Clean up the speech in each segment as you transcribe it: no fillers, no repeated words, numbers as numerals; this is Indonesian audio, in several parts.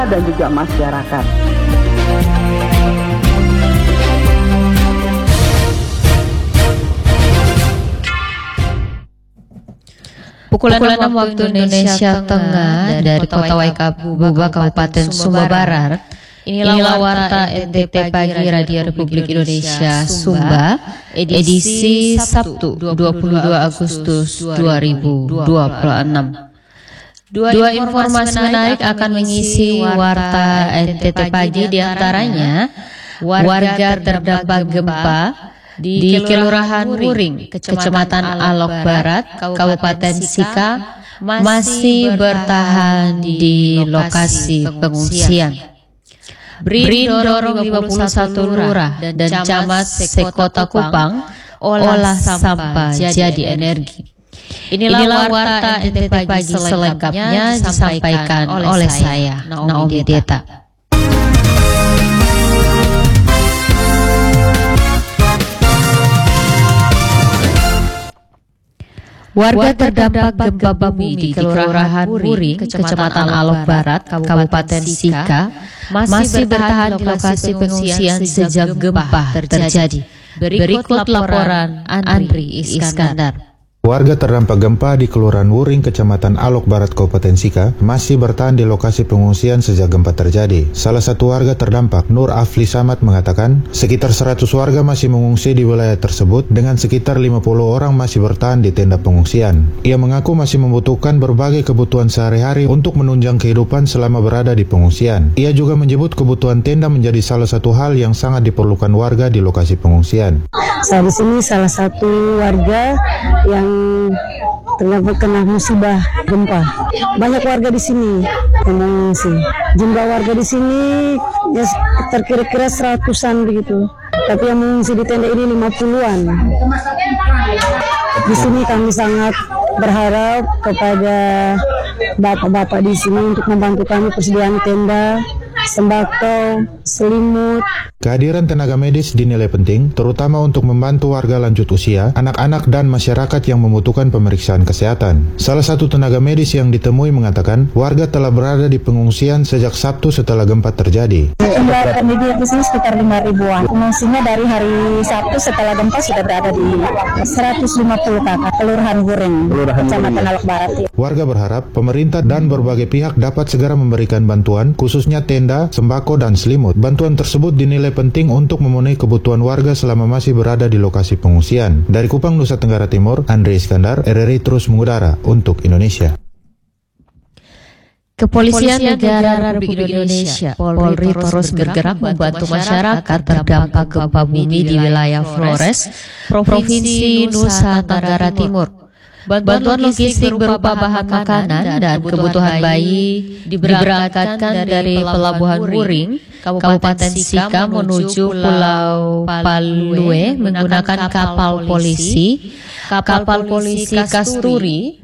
dan juga masyarakat. Pukul 6 waktu Indonesia Tengah dari Kota Waikabubak, Kabupaten Sumba Barat. Inilah Warta NTT Pagi Radio Republik Indonesia Sumba, edisi Sabtu 22 Agustus 2026. Dua informasi menarik akan mengisi Warta NTT Pagi, diantaranya warga terdampak gempa di Kelurahan Wuring, Kecamatan Alok Barat, Kabupaten Sika masih bertahan di lokasi pengungsian. BRIN dorong 51 lurah dan camat sekota Kupang olah sampah jadi energi. Inilah Warta NTT Pagi selengkapnya disampaikan oleh saya, Naomi Deta. Warga terdampak gempa bumi di Kelurahan Wuring, Kecamatan Alok Barat, Kabupaten Sika masih bertahan di lokasi pengungsian sejak gempa terjadi. Berikut laporan Andri Iskandar. Warga terdampak gempa di Kelurahan Wuring, Kecamatan Alok Barat, Kabupaten Sika masih bertahan di lokasi pengungsian sejak gempa terjadi. Salah satu warga terdampak, Nur Afli Samad, mengatakan sekitar 100 warga masih mengungsi di wilayah tersebut dengan sekitar 50 orang masih bertahan di tenda pengungsian. Ia mengaku masih membutuhkan berbagai kebutuhan sehari-hari untuk menunjang kehidupan selama berada di pengungsian. Ia juga menyebut kebutuhan tenda menjadi salah satu hal yang sangat diperlukan warga di lokasi pengungsian. Saya di sini salah satu warga yang terdapat kena musibah gempa. Banyak warga di sini yang mengungsi. Jumlah warga di sini ya kira-kira 100-an begitu. Tapi yang mengungsi di tenda ini 50-an. Di sini kami sangat berharap kepada bapak-bapak di sini untuk membantu kami persediaan tenda, sembako, selimut. Kehadiran tenaga medis dinilai penting, terutama untuk membantu warga lanjut usia, anak-anak dan masyarakat yang membutuhkan pemeriksaan kesehatan. Salah satu tenaga medis yang ditemui mengatakan, warga telah berada di pengungsian sejak Sabtu setelah gempa terjadi. Jumlah penduduk di sini sekitar 5.000-an. Pengungsinya dari hari Sabtu setelah gempa sudah berada di 150 kakak, Kelurahan Wuring, Kecamatan Alok Barat. Warga berharap pemerintah dan berbagai pihak dapat segera memberikan bantuan, khususnya tenda, sembako, dan selimut. Bantuan tersebut dinilai penting untuk memenuhi kebutuhan warga selama masih berada di lokasi pengungsian. Dari Kupang, Nusa Tenggara Timur, Andri Iskandar, RRI terus mengudara untuk Indonesia. Kepolisian Negara Republik Indonesia Polri terus bergerak membantu masyarakat terdampak gempa bumi di wilayah Flores, Provinsi Nusa Tenggara Timur. Bantuan logistik berupa bahan makanan dan kebutuhan bayi diberangkatkan dari Pelabuhan Wuring, Kabupaten Sika menuju Pulau Palue menggunakan kapal polisi Kasturi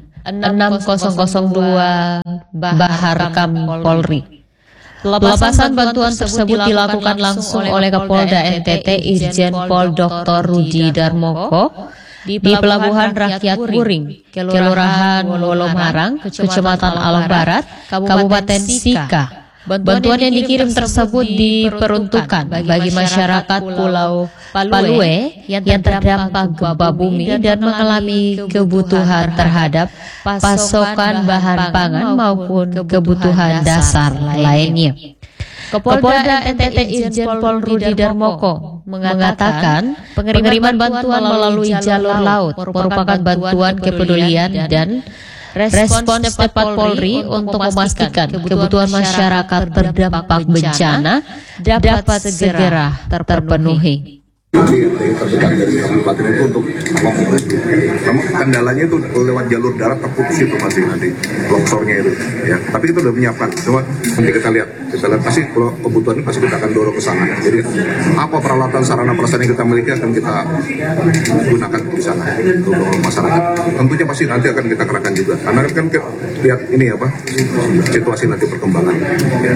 6002 Bahar Kam Polri. Pelepasan bantuan tersebut dilakukan langsung oleh Kapolda NTT Irjen Pol Dr. Rudi Darmoko di Pelabuhan Rakyat Wuring, Kelurahan Wolomarang, Kecamatan Alok Barat, Kabupaten Sika. Bantuan yang dikirim tersebut diperuntukkan bagi masyarakat Pulau Palue yang terdampak gempa bumi dan mengalami kebutuhan terhadap pasokan bahan pangan maupun kebutuhan dasar lainnya. Kapolda NTT Irjen Pol Rudi Darmoko mengatakan pengiriman bantuan melalui jalur laut merupakan bantuan kepedulian dan respons cepat Polri untuk memastikan kebutuhan masyarakat terdampak bencana dapat segera terpenuhi. Terdekat dari kabupaten itu untuk kendalanya itu lewat jalur darat terputus itu masih nanti longsornya itu ya, tapi kita udah menyiapkan cuma nanti kita lihat pasti kalau kebutuhan pasti kita akan dorong ke sana. Jadi apa peralatan sarana prasarana yang kita miliki akan kita gunakan di sana untuk masyarakat. Tentunya pasti nanti akan kita kerahkan juga karena kan lihat ini apa situasi nanti perkembangan ya.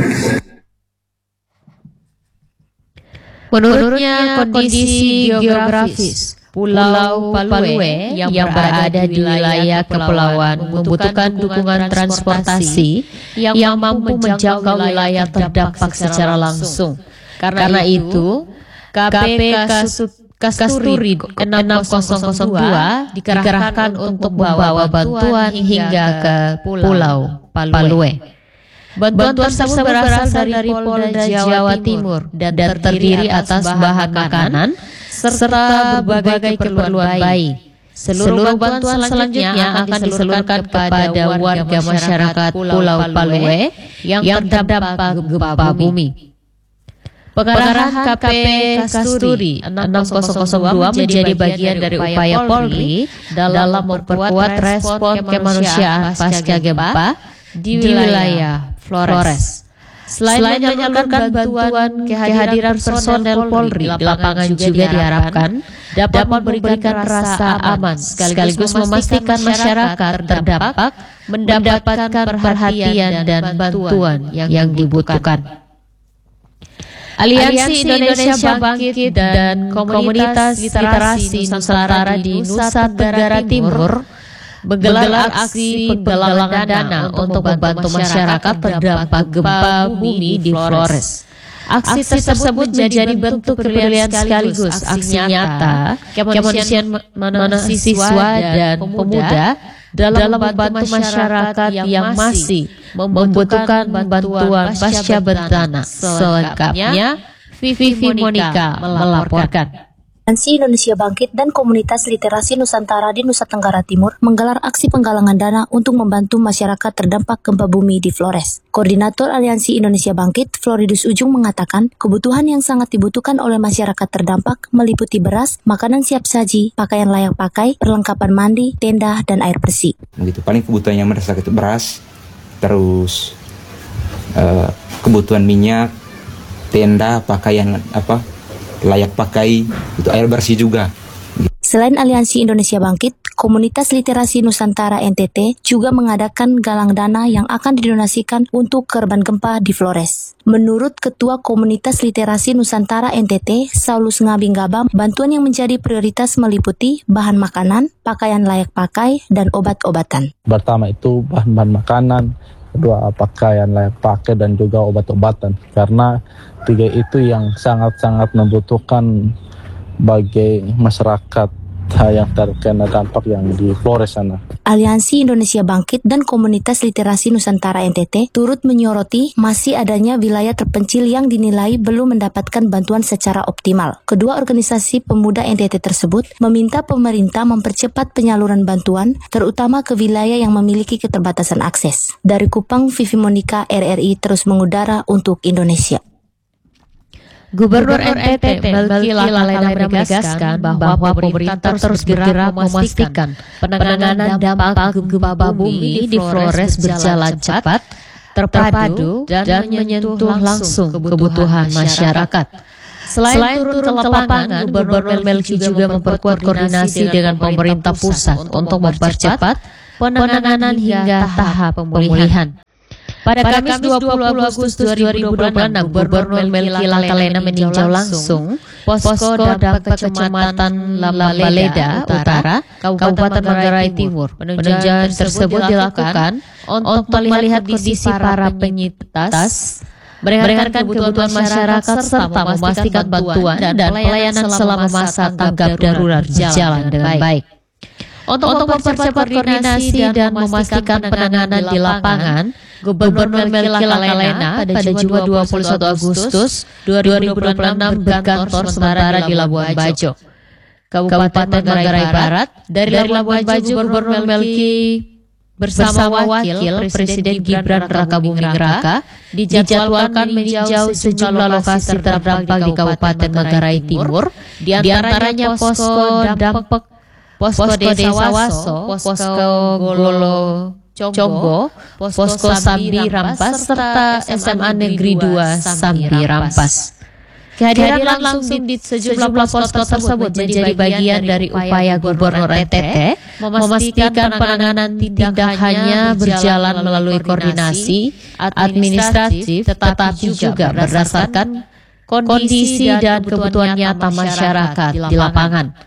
Menurutnya, kondisi geografis Pulau Palue yang berada di wilayah kepulauan membutuhkan dukungan transportasi yang mampu menjangkau wilayah terdampak secara langsung. Karena itu, KP Kasturi 6002 dikerahkan untuk membawa bantuan hingga ke Pulau Palue. Bantuan tersebut berasal dari Polda Jawa Timur dan terdiri atas bahan makanan serta berbagai keperluan bayi. Seluruh bantuan selanjutnya akan disalurkan kepada warga masyarakat Pulau Palue yang terdampak gempa bumi. Pengarahan KP Kasturi 6002 menjadi bagian dari upaya Polri dalam memperkuat respon kemanusiaan pasca gempa di wilayah Flores. Selain menyalurkan bantuan, kehadiran personel Polri di lapangan juga diharapkan dapat memberikan rasa aman sekaligus memastikan masyarakat terdampak mendapatkan perhatian dan bantuan yang dibutuhkan. Aliansi Indonesia Bangkit dan Komunitas Literasi Nusantara di Nusa Tenggara Timur menggelar aksi penggalangan dana untuk membantu masyarakat terdampak gempa bumi di Flores. Aksi tersebut menjadi bentuk kepedulian sekaligus aksi nyata kemanusiaan mahasiswa dan pemuda dalam membantu masyarakat yang masih membutuhkan bantuan pasca bencana. Selengkapnya, Vivi Monica melaporkan. Aliansi Indonesia Bangkit dan Komunitas Literasi Nusantara di Nusa Tenggara Timur menggelar aksi penggalangan dana untuk membantu masyarakat terdampak gempa bumi di Flores. Koordinator Aliansi Indonesia Bangkit, Floridus Ujung, mengatakan kebutuhan yang sangat dibutuhkan oleh masyarakat terdampak meliputi beras, makanan siap saji, pakaian layak pakai, perlengkapan mandi, tenda, dan air bersih. Begitu, paling kebutuhan yang mendesak itu beras, terus kebutuhan minyak, tenda, pakaian layak pakai, itu air bersih juga. Selain Aliansi Indonesia Bangkit, Komunitas Literasi Nusantara NTT juga mengadakan galang dana yang akan didonasikan untuk korban gempa di Flores. Menurut Ketua Komunitas Literasi Nusantara NTT, Saulus Ngabinggaba, bantuan yang menjadi prioritas meliputi bahan makanan, pakaian layak pakai, dan obat-obatan. Pertama itu bahan-bahan makanan, kedua pakaian layak pakai, dan juga obat-obatan. Karena tiga itu yang sangat-sangat membutuhkan bagi masyarakat yang terkena dampak yang di Flores sana. Aliansi Indonesia Bangkit dan Komunitas Literasi Nusantara NTT turut menyoroti masih adanya wilayah terpencil yang dinilai belum mendapatkan bantuan secara optimal. Kedua organisasi pemuda NTT tersebut meminta pemerintah mempercepat penyaluran bantuan, terutama ke wilayah yang memiliki keterbatasan akses. Dari Kupang, Vivi Monica, RRI terus mengudara untuk Indonesia. Gubernur NTT Melki Lakalena menegaskan bahwa pemerintah terus bergerak memastikan penanganan dampak gempa bumi di Flores berjalan cepat, terpadu, dan menyentuh langsung kebutuhan masyarakat. Selain turun ke lapangan, Gubernur Melki juga memperkuat koordinasi dengan pemerintah pusat untuk mempercepat penanganan hingga tahap pemulihan. Pada Kamis 20 Agustus 2026, Gubernur Melki Lakalena meninjau langsung posko dampak Kecamatan Lambaleda Utara, Kabupaten Manggarai Timur. Peninjauan tersebut dilakukan untuk melihat kondisi para penyintas, mendengarkan kebutuhan masyarakat, serta memastikan bantuan dan pelayanan selama masa tanggap darurat berjalan dengan baik. Untuk mempercepat koordinasi dan memastikan penanganan di lapangan, Gubernur Melki Lakalena pada Jumat 21 Agustus 2026 berkantor sementara di Labuan Bajo, Kabupaten Manggarai Barat. Dari Labuan Bajo, Gubernur Melki bersama Wakil Presiden Gibran Rakabuming Raka dijadwalkan meninjau sejumlah lokasi terdampak di Kabupaten Manggarai Timur, di antaranya posko dampak, posko Desa Waso, posko Golo Conggo, posko Sambi Rampas, serta SMA Negeri 2 Sambi Rampas. Kehadiran langsung di sejumlah posko tersebut menjadi bagian dari upaya Gubernur NTT memastikan penanganan tidak hanya berjalan melalui koordinasi administratif, tetapi juga berdasarkan kondisi dan kebutuhan nyata masyarakat di lapangan.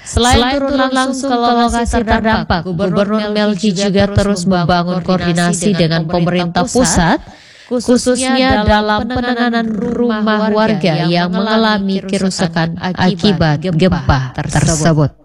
Selain turun langsung ke lokasi terdampak, Gubernur Melki juga terus membangun koordinasi dengan pemerintah pusat, khususnya dalam penanganan rumah warga yang mengalami kerusakan akibat gempa tersebut.